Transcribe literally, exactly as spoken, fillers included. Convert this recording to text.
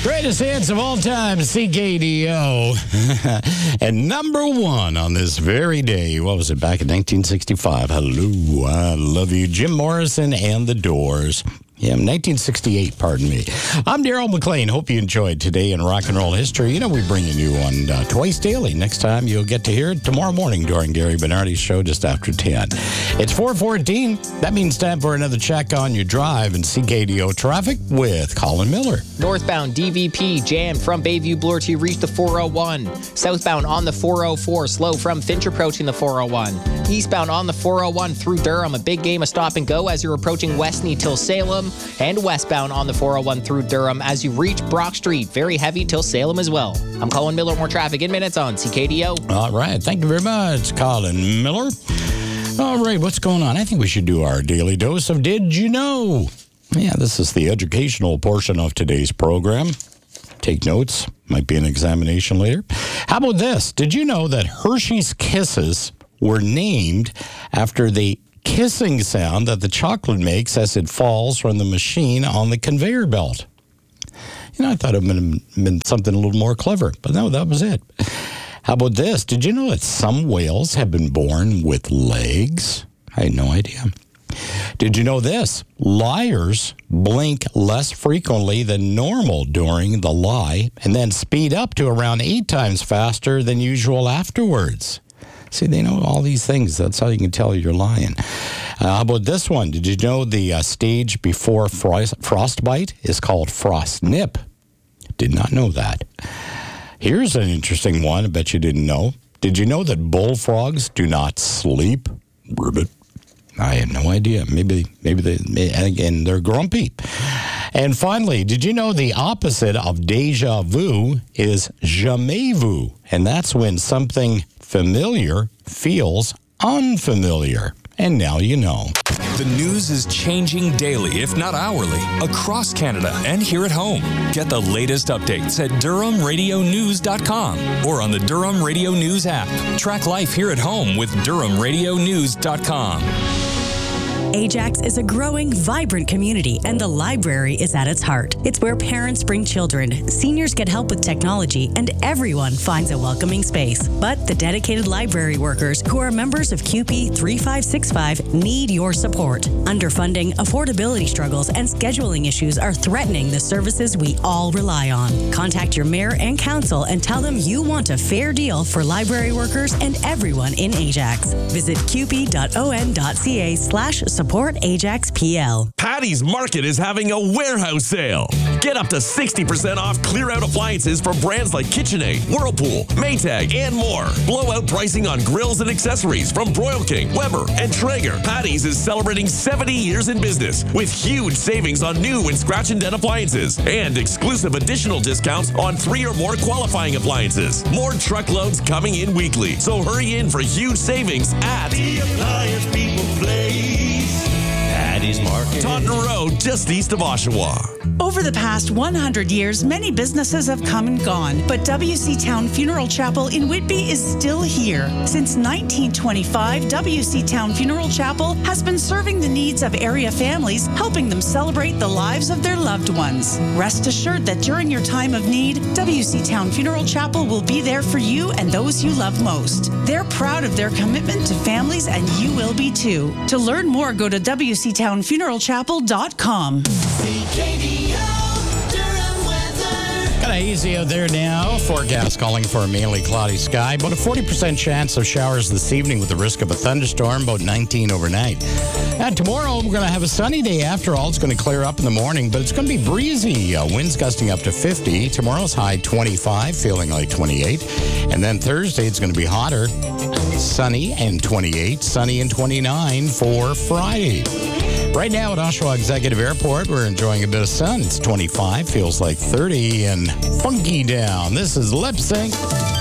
Greatest hits of all time, C K D O. And number one on this very day, what was it, back in nineteen sixty-five? Hello, I love you. Jim Morrison and the Doors. Yeah, nineteen sixty-eight, pardon me. I'm Daryl McLean. Hope you enjoyed today in rock and roll history. You know, we bring you new one uh, twice daily. Next time, you'll get to hear it tomorrow morning during Gary Bernardi's show just after ten. It's four fourteen. That means time for another check on your drive in C K D O traffic with Colin Miller. Northbound D V P jammed from Bayview Bloor to reach the four oh one. Southbound on the four oh four, slow from Finch approaching the four oh one. Eastbound on the four oh one through Durham, a big game of stop and go as you're approaching Westney till Salem. And westbound on the four oh one through Durham as you reach Brock Street. Very heavy till Salem as well. I'm Colin Miller. More traffic in minutes on C K D O. All right. Thank you very much, Colin Miller. All right. What's going on? I think we should do our daily dose of Did You Know? Yeah, this is the educational portion of today's program. Take notes. Might be an examination later. How about this? Did you know that Hershey's Kisses were named after the kissing sound that the chocolate makes as it falls from the machine on the conveyor belt? You know, I thought it would have been something a little more clever, but no, that was it. How about this? Did you know that some whales have been born with legs? I had no idea. Did you know this? Liars blink less frequently than normal during the lie and then speed up to around eight times faster than usual afterwards. See, they know all these things. That's how you can tell you're lying. Uh, how about this one? Did you know the uh, stage before frost- frostbite is called frost nip? Did not know that. Here's an interesting one I bet you didn't know. Did you know that bullfrogs do not sleep? Ribbit. I had no idea. Maybe, maybe they, again, they're grumpy. And finally, did you know the opposite of deja vu is jamais vu? And that's when something familiar feels unfamiliar. And now you know. The news is changing daily, if not hourly, across Canada and here at home. Get the latest updates at Durham Radio News dot com or on the Durham Radio News app. Track life here at home with Durham Radio News dot com. Ajax is a growing, vibrant community, and the library is at its heart. It's where parents bring children, seniors get help with technology, and everyone finds a welcoming space. But the dedicated library workers who are members of Q P three five six five need your support. Underfunding, affordability struggles, and scheduling issues are threatening the services we all rely on. Contact your mayor and council and tell them you want a fair deal for library workers and everyone in Ajax. Visit qp.on.ca slash support Ajax P L. Patty's Market is having a warehouse sale. Get up to sixty percent off clear-out appliances from brands like KitchenAid, Whirlpool, Maytag, and more. Blowout pricing on grills and accessories from Broil King, Weber, and Traeger. Patty's is celebrating seventy years in business with huge savings on new and scratch and dent appliances and exclusive additional discounts on three or more qualifying appliances. More truckloads coming in weekly, so hurry in for huge savings at The Appliance People Place. Patty's Market. Taunton Road, just east of Oshawa. Over the past one hundred years, many businesses have come and gone, but W C Town Funeral Chapel in Whitby is still here. Since nineteen twenty-five, W C Town Funeral Chapel has been serving the needs of area families, helping them celebrate the lives of their loved ones. Rest assured that during your time of need, W C Town Funeral Chapel will be there for you and those you love most. They're proud of their commitment to families, and you will be too. To learn more, go to w c town funeral chapel dot com. C K D O Durham weather. Kind of easy out there now. Forecast calling for a mainly cloudy sky. About a forty percent chance of showers this evening with the risk of a thunderstorm, about nineteen overnight. And tomorrow, we're going to have a sunny day after all. It's going to clear up in the morning, but it's going to be breezy. Uh, winds gusting up to fifty. Tomorrow's high twenty-five, feeling like twenty-eight. And then Thursday, it's going to be hotter. Sunny and twenty-eight. Sunny and twenty-nine for Friday. Right now at Oshawa Executive Airport, we're enjoying a bit of sun. It's twenty-five, feels like thirty, and funky down. This is Lip Sync.